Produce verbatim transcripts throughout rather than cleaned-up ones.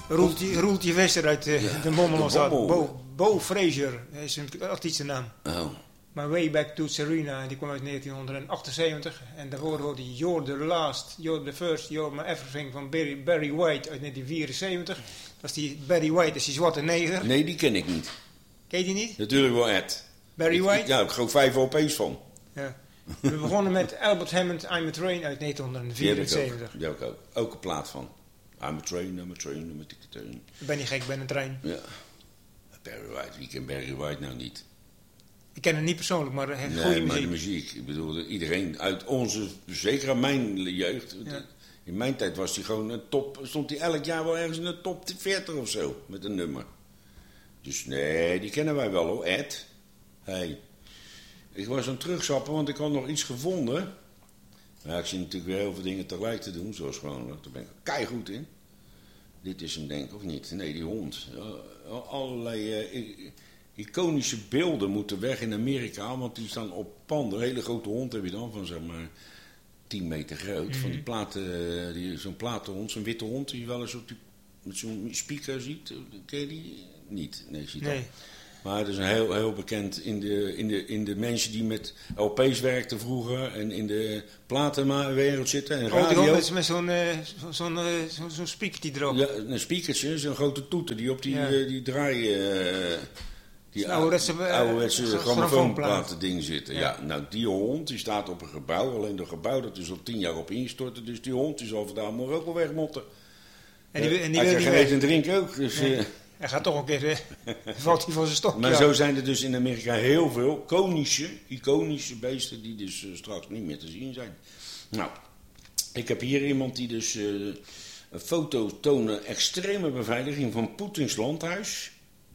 Roeltje, Roeltje Wester uit uh, ja, de Mommelos. Bommel. Bo, Bo Fraser is een artiestennaam. Oh. Maar Way Back to Serena, die kwam uit negentien achtenzeventig. En daarvoor hoorde hij You're the Last, You're the First, You're My Everything van Barry, Barry White uit negentien vierenzeventig. Dat is die Barry White, is die zwarte neger. Nee, die ken ik niet. Ken je die niet? Natuurlijk wel Ed. Barry White? Ik, ja, ik geloof vijf L P's van. Ja. We begonnen met Albert Hammond, I'm a Train uit negentien vierenzeventig. Die heb ik ook. Ook, ook een plaat van. I'm a train, I'm a train, I'm a train. Ik ben niet gek, ik ben een trein. Ja. Barry White, wie kent Barry White nou niet? Ik ken hem niet persoonlijk, maar hij heeft nee, goede maar muziek. de muziek. Ik bedoel, iedereen uit onze, zeker aan mijn jeugd. Ja. In mijn tijd was hij gewoon een top, stond hij elk jaar wel ergens in de top veertig of zo, met een nummer. Dus nee, die kennen wij wel hoor, Ed. Hey. Ik was aan het terugzappen, want ik had nog iets gevonden. Ja, ik zie natuurlijk weer heel veel dingen tegelijk te doen, zoals gewoon, daar ben ik keigoed in. Dit is hem denk ik, of niet? Nee, die hond. Uh, allerlei uh, iconische beelden moeten weg in Amerika, want die staan op panden. Een hele grote hond heb je dan, van zeg maar tien meter groot. Mm-hmm. Van die platen, die, zo'n platenhond, zo'n witte hond die je wel eens op die, met zo'n speaker ziet. Ken je die? Niet. Nee, zie je nee. dat. Maar het is een heel, heel bekend in de, in, de, in de mensen die met L P's werkten vroeger en in de platenwereld zitten. En radio. Oh, die met, met zo'n uh, zo, zo'n uh, zo, zo'n speakertje erop. Ja, een speakertje, zo'n grote toeter die op die, ja. uh, die draai... Uh, die ouderwetse uh, ouderwetse grammofoonplaten ding zitten. Ja. Ja, nou die hond die staat op een gebouw, alleen dat gebouw dat is al tien jaar op ingestort, dus die hond die zal vandaag morgen ook wel wegmotten. En die, en die hij wil krijgt geen eten en drinken ook, dus... Nee. Uh, Hij gaat toch een keer, uh, valt hij van zijn stok. Maar ja. zo zijn er dus in Amerika heel veel iconische, iconische beesten die dus uh, straks niet meer te zien zijn. Nou, ik heb hier iemand die dus uh, een foto tonen extreme beveiliging van Poetins landhuis.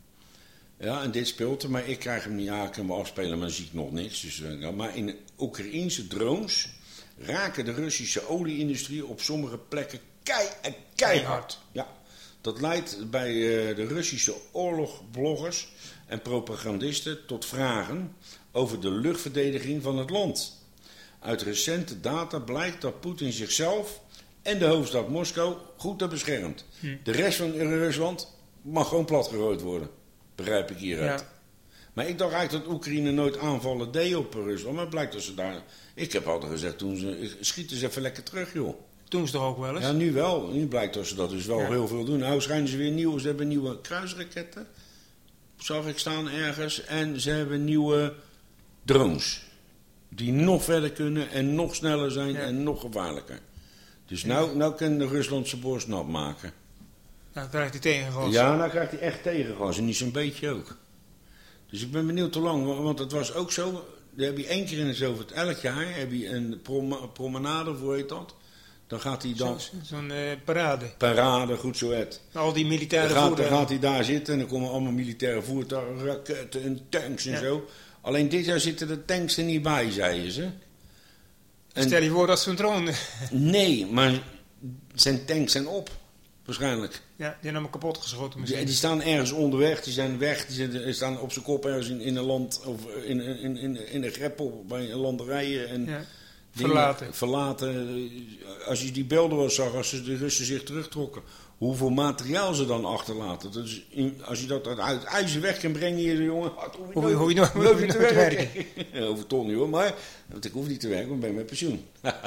Ja, en dit speelt er, maar ik krijg hem niet aan, ik kan me afspelen, maar zie ik nog niks. Dus, uh, maar in Oekraïense drones raken de Russische olieindustrie op sommige plekken kei, keihard. Ja. Dat leidt bij uh, de Russische oorlogbloggers en propagandisten tot vragen over de luchtverdediging van het land. Uit recente data blijkt dat Poetin zichzelf en de hoofdstad Moskou goed heeft beschermd. Hm. De rest van Rusland mag gewoon platgegooid worden, begrijp ik hieruit. Ja. Maar ik dacht eigenlijk dat Oekraïne nooit aanvallen deed op Rusland, maar het blijkt dat ze daar... Ik heb altijd gezegd, toen ze schieten ze even lekker terug, joh. Doen ze toch ook wel eens? Ja, nu wel. Nu blijkt dat ze dat dus wel ja. heel veel doen. Nou schijnen ze weer nieuw. Ze hebben nieuwe kruisraketten. Zag ik staan ergens. En ze hebben nieuwe drones. Die nog verder kunnen en nog sneller zijn ja. en nog gevaarlijker. Dus ja. nou, nou kan de Rusland zijn borst nat maken. Nou krijgt hij tegengas. Ja, nou krijgt hij echt tegengas. En niet zo'n beetje ook. Dus ik ben benieuwd hoe lang. Want het was ook zo. Dan heb je één keer in de zoveel elk jaar heb je een prom- promenade, hoe heet dat? Dan gaat hij dan... Zo'n zo uh, parade. Parade, goed zo het. Al die militaire dan gaat, voertuigen. Dan gaat hij daar zitten en dan komen allemaal militaire voertuigen, raketten en tanks en ja. zo. Alleen dit jaar zitten de tanks er niet bij, zeiden ze. En stel je voor dat zo'n drone... Nee, maar zijn tanks zijn op. Waarschijnlijk. Ja, die zijn allemaal kapot geschoten misschien. Die, die staan ergens onderweg, die zijn weg, die, zijn, die staan op zijn kop ergens in, in een land, of in, in, in, in een greppel bij een landerijen en... Ja. Verlaten. Dingen, verlaten. Als je die beelden wel zag, als de Russen zich terugtrokken, hoeveel materiaal ze dan achterlaten. Dus in, als je dat uit ijzer weg kan brengen, je jongen, hoe je, hoe je nog hoe je te werken. Over ton niet hoor, maar want ik hoef niet te werken, want ik ben met pensioen.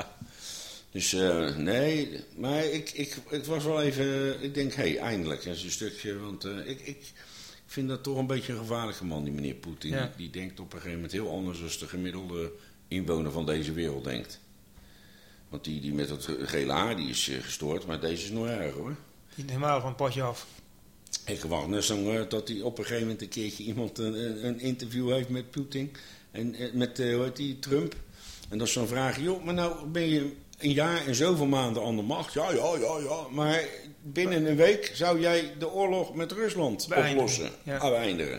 Dus uh, nee, maar ik, ik, ik was wel even, ik denk, hé, hey, eindelijk eens een stukje, want uh, ik, ik vind dat toch een beetje een gevaarlijke man, die meneer Poetin. Ja. Die, die denkt op een gegeven moment heel anders dan de gemiddelde inwoner van deze wereld denkt. Want die, die met dat gele haar, die is uh, gestoord, maar deze is nog erger hoor. Die is helemaal van het potje af. Ik wacht net zo uh, dat hij op een gegeven moment een keertje iemand een, een interview heeft met Poetin. En uh, met, uh, hoe heet die, Trump. En dat is zo'n vraag, joh, maar nou ben je een jaar en zoveel maanden aan de macht. Ja, ja, ja, ja. Maar binnen een week zou jij de oorlog met Rusland beëindigen. oplossen. Ja. Ah, beëindigen.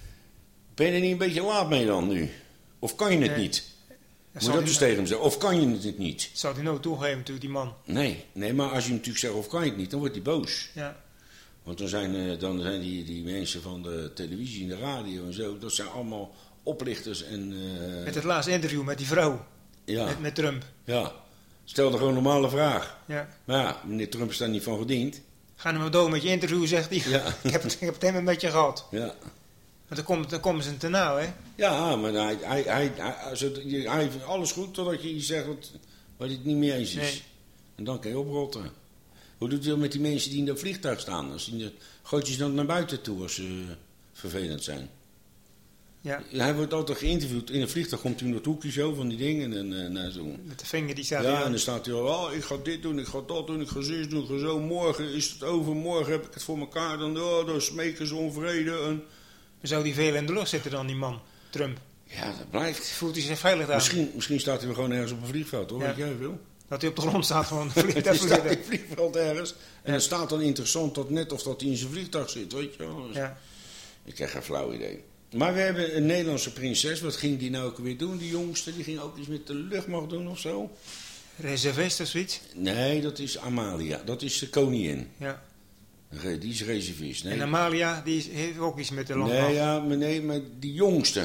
Ben je er niet een beetje laat mee dan nu? Of kan je het nee. niet? Moet je dat dus tegen hem zeggen? Of kan je het niet? Zou hij nooit toegeven natuurlijk, die man. Nee, nee, maar als je natuurlijk zegt of kan je het niet, dan wordt hij boos. Ja. Want dan zijn, dan zijn die, die mensen van de televisie en de radio en zo, dat zijn allemaal oplichters en... Uh... Met het laatste interview met die vrouw. Ja. Met, met Trump. Ja. Stel er gewoon een normale vraag. Ja. Maar ja, meneer Trump is daar niet van gediend. Ga nou maar door met je interview, zegt hij. Ja. ik, heb het, ik heb het helemaal met je gehad. Ja. Want dan, komt, dan komen ze te nauw, hè? Ja, maar hij, hij, hij, hij, als het- je- hij heeft alles goed totdat je iets zegt wat, waar hij het niet mee eens is. Nee. En dan kan je oprotten. Hoe doet hij dat met die mensen die in dat vliegtuig staan? Als die, gooit je ze dan naar buiten toe als ze vervelend zijn? Ja, Hij wordt altijd geïnterviewd. In een vliegtuig komt hij in dat hoekje zo van die dingen. En, en, en zo. met de vinger die staat Ja, hier. en dan staat hij al, oh, ik ga dit doen, ik ga dat doen, ik ga zus doen, ik ga zo. Morgen is het over, morgen heb ik het voor elkaar. Dan, oh, dan smeken ze onvrede. En... Zou die veel in de lucht zitten dan, die man, Trump? Ja, dat blijft. Voelt hij zich veilig daar? Misschien, misschien staat hij wel gewoon ergens op een vliegveld, hoor. Ja. Weet jij veel? Dat hij op de grond staat gewoon een Hij vliegtuig staat in vliegen. het vliegveld ergens. En het staat dan interessant dat net of dat hij in zijn vliegtuig zit, weet je wel. Dus Ja. ik heb geen flauw idee. Maar we hebben een Nederlandse prinses. Wat ging die nou ook weer doen, die jongste? Die ging ook iets met de luchtmacht doen of zo? Reservist of zoiets? Nee, dat is Amalia. Dat is de koningin. Ja. Re- Die is reservist. Nee, En Amalia, die is- heeft ook iets met de landmacht. nee, ja, maar nee, maar die jongste.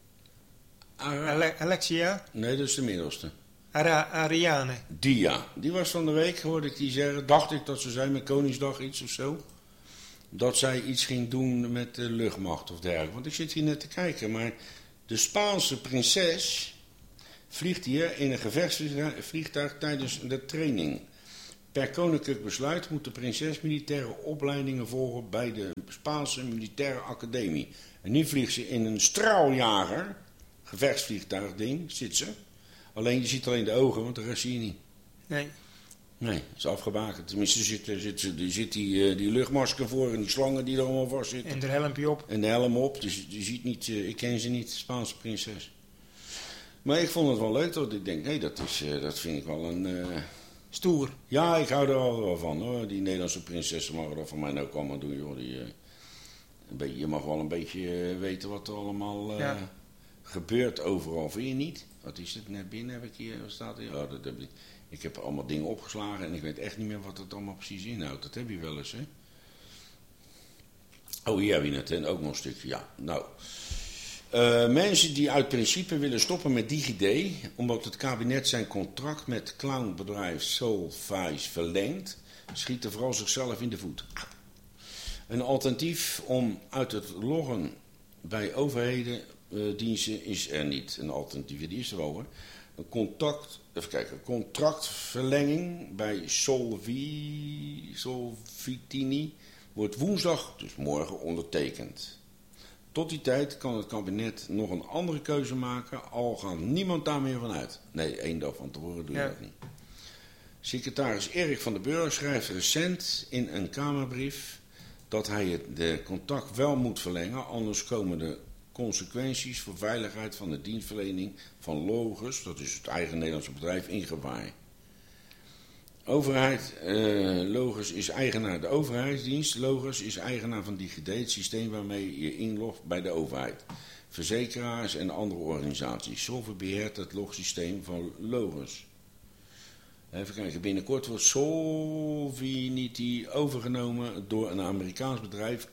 Ara- Ale- Alexia, nee, dat is de middelste. Ara Ariane. Die ja. Die was van de week, hoorde ik die zeggen. Dacht ik dat ze zei met Koningsdag iets of zo. Dat zij iets ging doen met de luchtmacht of dergelijke. Want ik zit hier net te kijken. Maar de Spaanse prinses vliegt hier in een gevechtsvliegtuig tijdens de training. Per koninklijk besluit moet de prinses militaire opleidingen volgen bij de Spaanse Militaire Academie. En nu vliegt ze in een straaljager, gevechtsvliegtuig ding, zit ze. Alleen je ziet alleen de ogen, want de rest zie je niet. Nee. Nee, is afgebakend. Tenminste, zit, zit, zit, er zit die, eh, die luchtmasker voor en die slangen die er allemaal vast zitten. En er helmpje op. En de helm op, dus je ziet niet, eh, ik ken ze niet, Spaanse prinses. Maar ik vond het wel leuk, dat ik denk, nee, dat, is, eh, dat vind ik wel een... eh, Stoer. Ja, ik hou er al wel van, hoor. Die Nederlandse prinsessen mogen dat van mij ook allemaal doen, joh. Die, eh, een beetje, je mag wel een beetje eh, weten wat er allemaal eh, Ja. gebeurt overal, vind je niet? Wat is het, net binnen heb ik hier, wat staat hier? Oh, dat heb ik, ik heb allemaal dingen opgeslagen en ik weet echt niet meer wat het allemaal precies inhoudt. Dat heb je wel eens, hè? Oh, hier heb je het, en ook nog een stukje, ja. Nou, uh, mensen die uit principe willen stoppen met DigiD, omdat het kabinet zijn contract met clownbedrijf Solvay's verlengt, schieten vooral zichzelf in de voet. Een alternatief om uit het loggen bij overheden uh, diensten is er niet. Een alternatief, die is er wel, hoor. Een contact, even kijken, contractverlenging bij Solvi, Solvitini wordt woensdag, dus morgen, ondertekend. Tot die tijd kan het kabinet nog een andere keuze maken, al gaat niemand daar meer van uit. Nee, één dag van tevoren doe je Ja. dat niet. Secretaris Erik van den Burg schrijft recent in een Kamerbrief dat hij het de contact wel moet verlengen, anders komen de consequenties voor veiligheid van de dienstverlening van Logos, dat is het eigen Nederlandse bedrijf, in gevaar. Overheid, uh, Logos is eigenaar, de overheidsdienst, Logos is eigenaar van DigiD, het systeem waarmee je inlogt bij de overheid. Verzekeraars en andere organisaties. Solve beheert het logsysteem van Logos. Even kijken, binnenkort wordt Solvinity overgenomen door een Amerikaans bedrijf,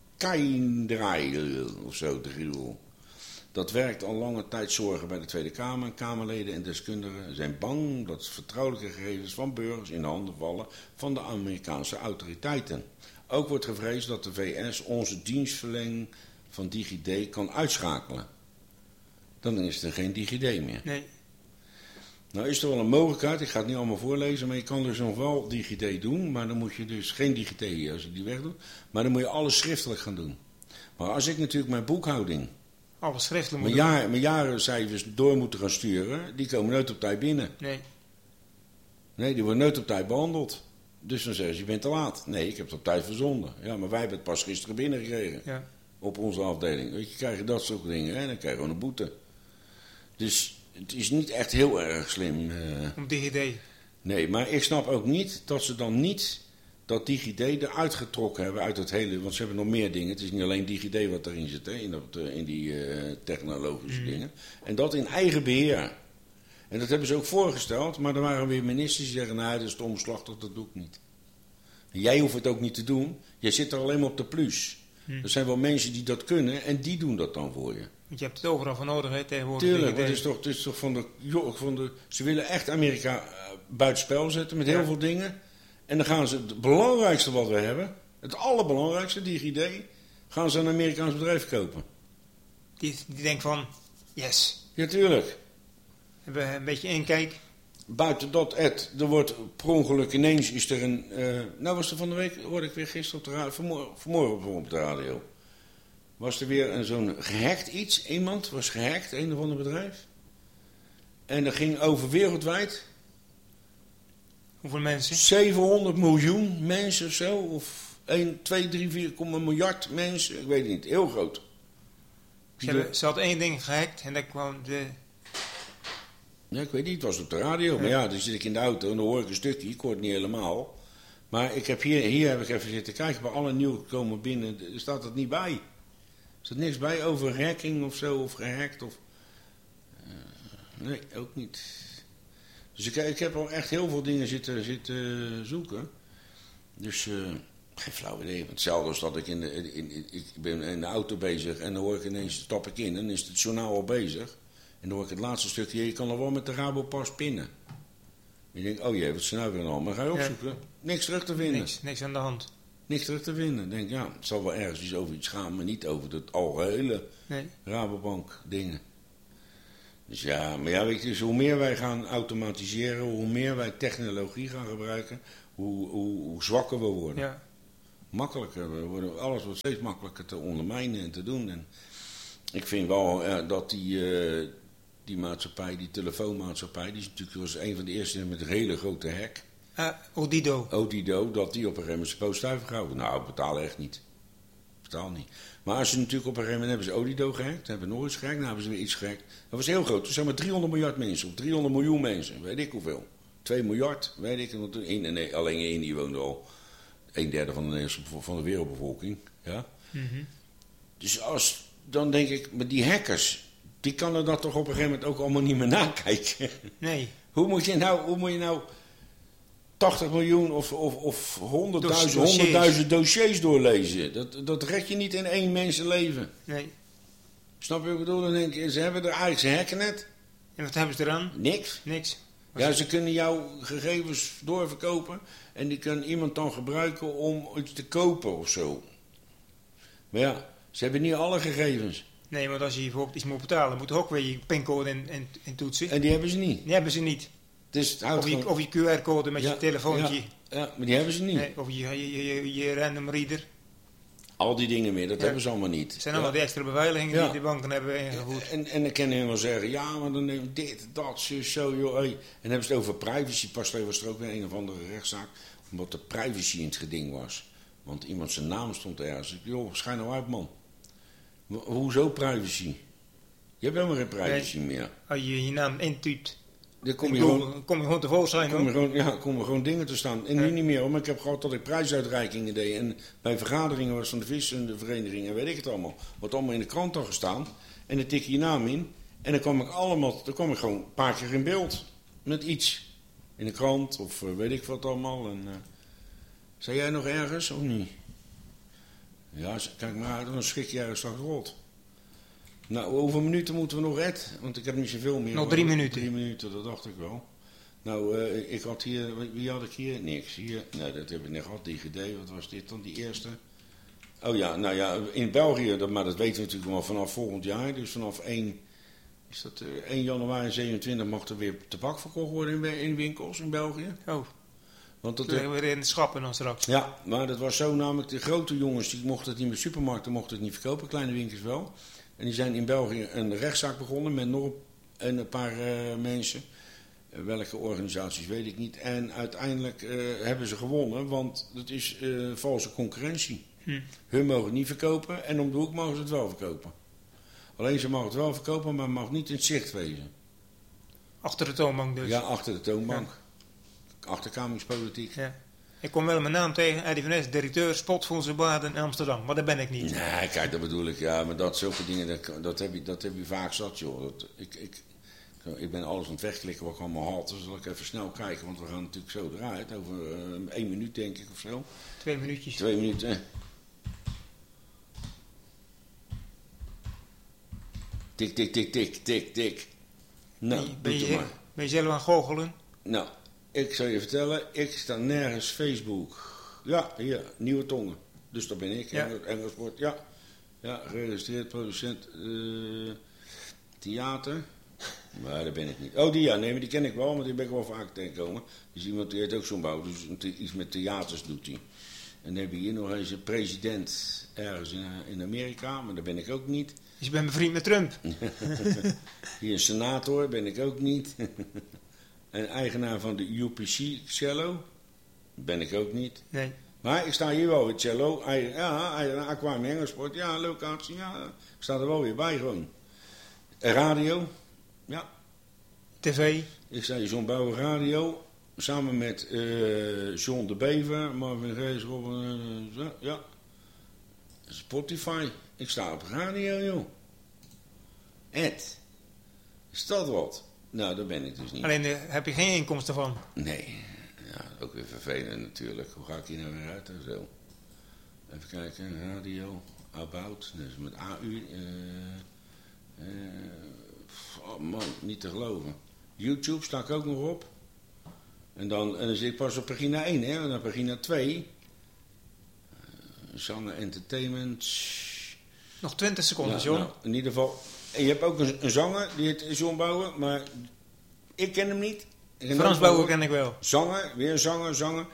Kyndryl of zo, Driel. Dat werkt al lange tijd zorgen bij de Tweede Kamer. Kamerleden en deskundigen zijn bang dat vertrouwelijke gegevens van burgers in de handen vallen van de Amerikaanse autoriteiten. Ook wordt gevreesd dat de V S onze dienstverlening van DigiD kan uitschakelen. Dan is er geen DigiD meer. Nee. Nou is er wel een mogelijkheid, ik ga het niet allemaal voorlezen, maar je kan dus nog wel DigiD doen, maar dan moet je dus geen DigiD hier als je die wegdoet, maar dan moet je alles schriftelijk gaan doen. Maar als ik natuurlijk mijn boekhouding, Alles schriftelijk mijn, moet jaar, mijn jarencijfers door moeten gaan sturen, die komen nooit op tijd binnen. doen. Nee. Nee, die worden nooit op tijd behandeld. Dus dan zeggen ze, je bent te laat. Nee, ik heb het op tijd verzonden. Ja, maar wij hebben het pas gisteren binnengekregen. Ja. Op onze afdeling. Weet je, krijg je dat soort dingen, hè? Dan krijg je gewoon een boete. Dus het is niet echt heel erg slim. Uh, Om DigiD. nee, maar ik snap ook niet dat ze dan niet dat DigiD eruit getrokken hebben uit het hele... Want ze hebben nog meer dingen. Het is niet alleen DigiD wat erin zit, hè? In, dat, uh, in die uh, technologische mm. dingen. En dat in eigen beheer. En dat hebben ze ook voorgesteld, maar er waren weer ministers die zeggen, nou, dat is te omslachtig, dat doe ik niet. En jij hoeft het ook niet te doen, jij zit er alleen maar op de plus. Hmm. Er zijn wel mensen die dat kunnen en die doen dat dan voor je. Want je hebt het overal voor nodig, hè, tegenwoordig. Tuurlijk, het is toch, het is toch van, de, joh, van de... Ze willen echt Amerika uh, buitenspel zetten met heel ja. veel dingen. En dan gaan ze het belangrijkste wat we hebben, het allerbelangrijkste, DigiD, gaan ze een Amerikaans bedrijf kopen. Die, die denkt van, yes. Ja, tuurlijk. Hebben we een beetje inkijk. Buiten dat, Ed, er wordt per ongeluk ineens is er een... Uh, nou was er van de week, hoorde ik weer gisteren op de radio, vanmorgen, vanmorgen op de radio. Was er weer een, zo'n gehackt iets. Iemand was gehackt, een of ander bedrijf. En dat ging over wereldwijd. Hoeveel mensen? zevenhonderd miljoen mensen of zo. Of één, twee, drie, vier miljard mensen. Ik weet het niet, heel groot. Ze, hebben, ze had één ding gehackt en daar kwam de... Ja, ik weet niet, het was op de radio. Ja. Maar ja, dan zit ik in de auto en dan hoor ik een stukje. Ik hoor het niet helemaal. Maar ik heb hier, hier heb ik even zitten kijken. Bij alle nieuws komen binnen, er staat het niet bij. Er staat niks bij over hacking of zo, of gehackt. Of... Uh, nee, ook niet. Dus ik, ik heb al echt heel veel dingen zitten, zitten zoeken. Dus... Uh, geen flauw idee. Hetzelfde als dat ik in de, in, in, ik ben in de auto bezig en dan hoor ik ineens, stap ik in en dan is het journaal al bezig. En dan hoor ik het laatste stukje, je kan er wel met de Rabopas pinnen. En je denkt, oh jee, wat is er nou weer aan? Maar ga je opzoeken. Ja. Niks terug te vinden. Niks, niks aan de hand. Niks terug te vinden. Ik denk, ja, het zal wel ergens iets over iets gaan, maar niet over het algehele nee. Rabobank dingen. Dus ja, maar ja, weet je, dus hoe meer wij gaan automatiseren, hoe meer wij technologie gaan gebruiken, hoe, hoe, hoe zwakker we worden. Ja. Makkelijker, we worden, alles wordt steeds makkelijker te ondermijnen en te doen. En ik vind wel uh, dat die, uh, die maatschappij, die telefoonmaatschappij, die is natuurlijk was een van de eerste met een hele grote hack. Uh, Odido. Odido, dat die op een gegeven moment zijn poot stijf gehouden. Nou, betalen echt niet. Betaal niet. Maar als ze natuurlijk op een gegeven moment hebben ze Odido gehackt, hebben nog iets gehackt, dan hebben ze weer iets gehackt. Dat was heel groot. Er zijn maar driehonderd miljard mensen, of driehonderd miljoen mensen, weet ik hoeveel. twee miljard, weet ik. Want in, nee, alleen in Indië woonde al een derde van de, van de wereldbevolking. Ja? Mm-hmm. Dus als, dan denk ik, maar die hackers, die kan er dat toch op een gegeven moment ook allemaal niet meer nakijken. Nee. Hoe moet je nou, hoe moet je nou tachtig miljoen of, of, of honderdduizend honderdduizend dossiers doorlezen? Dat, dat red je niet in één mensenleven. Nee. Snap je wat ik bedoel? Dan denk je, ze hebben er eigenlijk, ze hacken het. En wat hebben ze eraan? Niks. Niks. Ja, het? Ze kunnen jouw gegevens doorverkopen en die kan iemand dan gebruiken om iets te kopen of zo. Maar ja, ze hebben niet alle gegevens. Nee, want als je bijvoorbeeld iets moet betalen, moet je ook weer je pincode en, en, en toetsen. En die hebben ze niet. Die hebben ze niet. Dus het of, je, gewoon... of je Q R-code met ja, je telefoontje. Ja, ja, maar die hebben ze niet. Nee, of je, je, je, je random reader. Al die dingen meer, dat ja. hebben ze allemaal niet. Het zijn allemaal ja. de extra beveiligingen ja. die de banken hebben ingevoerd. En, en dan kunnen helemaal zeggen, ja, maar dan neem dit, dat, zo, zo, joh. Hey. En dan hebben ze het over privacy. Pas was er ook weer een of andere rechtszaak, omdat de privacy in het geding was. Want iemand zijn naam stond ergens. Ik joh, schijn nou uit, man. Hoezo privacy? Je hebt helemaal geen privacy nee. meer. Als je je naam intypt, dan kom je, bedoel, gewoon, kom je gewoon tevoorschijn. Kom je gewoon, ja, komen gewoon dingen te staan. En ja. nu niet meer, maar ik heb gehad dat ik prijsuitreikingen deed. En bij vergaderingen was van de vis en de vereniging en weet ik het allemaal. Wordt allemaal in de krant al gestaan. En dan tik je je naam in. En dan kwam ik allemaal, dan kwam ik gewoon een paar keer in beeld. Met iets. In de krant of uh, weet ik wat allemaal. En, uh, zei jij nog ergens of niet? Ja, kijk maar uit, dan schrik je ergens straks rot. Nou, hoeveel minuten moeten we nog redden? Want ik heb niet zoveel meer. Nog drie minuten. Drie minuten, dat dacht ik wel. Nou, uh, ik had hier, wie had ik hier? Niks. Hier, nee, dat heb ik net gehad, DigiD. Wat was dit dan, die eerste? Oh ja, nou ja, in België, dat, maar dat weten we natuurlijk wel vanaf volgend jaar. Dus vanaf één, is dat, uh, één januari zevenentwintig mag er weer tabak verkocht worden in, in winkels in België. Oh. Want dat we weer in de schappen dan straks. Ja, maar dat was zo namelijk, de grote jongens, die mochten het niet met supermarkten, mochten het niet verkopen, kleine winkels wel. En die zijn in België een rechtszaak begonnen met nog een paar uh, mensen. Uh, welke organisaties weet ik niet. En uiteindelijk uh, hebben ze gewonnen, want dat is uh, valse concurrentie. Hm. Hun mogen het niet verkopen en om de hoek mogen ze het wel verkopen. Alleen ze mogen het wel verkopen, maar het mag niet in het zicht wezen. Achter de toonbank dus? Ja, achter de toonbank. Ja. Achterkameringspolitiek. Ja. Ik kom wel mijn naam tegen, Eddie van Es, directeur Spotfondsenbaden in Amsterdam. Maar dat ben ik niet. Nee, kijk, dat bedoel ik. Ja, maar dat zulke dingen, dat, dat, heb, je, dat heb je vaak zat, joh. Dat, ik, ik, ik ben alles aan het wegklikken wat ik allemaal had. Dus zal ik even snel kijken, want we gaan natuurlijk zo eruit. Over uh, één minuut, denk ik, of zo. Twee minuutjes. Twee minuten. Tik, tik, tik, tik, tik, tik. Nou, ben je, ben doe je, maar. ben je zelf aan het goochelen? Nou, ik zal je vertellen, ik sta nergens Facebook. Ja, hier, Nieuwe Tongen. Dus dat ben ik, Ja. Engels, Engels woord, ja. Ja, geregistreerd producent uh, theater. Maar dat ben ik niet. Oh, die ja, nee, maar die ken ik wel, maar die ben ik wel vaak tegengekomen. Dus iemand die heeft ook zo'n bouw, dus iets met theaters doet hij. En dan heb je hier nog eens een president ergens in, in Amerika, maar dat ben ik ook niet. Dus je bent bevriend met Trump. Hier een senator, ben ik ook niet. En eigenaar van de U P C cello, ben ik ook niet. Nee. Maar ik sta hier wel weer cello, eigen- ja, eigen- Aquarium Engelsport, ja, locatie, ja. Ik sta er wel weer bij gewoon. Radio, ja. tv. Ik sta hier zo'n bouwen radio, samen met uh, John de Bever, Marvin Rees, Robin, uh, ja. Spotify, ik sta op radio, joh. Ed, is dat wat? Nou, dat ben ik dus niet. Alleen daar heb je geen inkomsten van. Nee, ja, ook weer vervelend natuurlijk. Hoe ga ik hier nou weer uit en zo? Even kijken, radio, About, dus met A U. Uh, uh, oh man, niet te geloven. YouTube sta ik ook nog op. En dan, en dan zit ik pas op pagina één, hè, en dan pagina twee. Uh, Zangen Entertainment. Nog twintig seconden, Ja, John. nou, in ieder geval. En je hebt ook een, een zanger, die heet John Bouwen, maar ik ken hem niet. Ik ken Frans ook Bouwen wel- ken ik wel. Zanger, weer zanger, zanger.